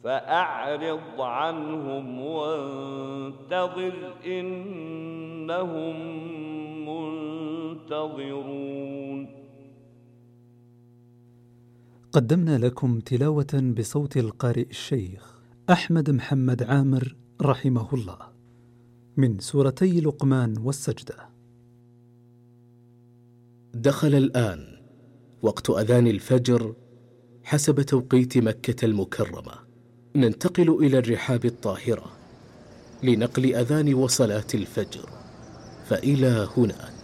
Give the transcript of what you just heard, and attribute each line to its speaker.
Speaker 1: فأعرض عنهم وانتظر إنهم منتظرون.
Speaker 2: قدمنا لكم تلاوة بصوت القارئ الشيخ أحمد محمد عامر رحمه الله من سورتي لقمان والسجدة.
Speaker 3: دخل الآن وقت أذان الفجر حسب توقيت مكة المكرمة. ننتقل إلى الرحاب الطاهرة لنقل أذان وصلاة الفجر، فإلى هناك.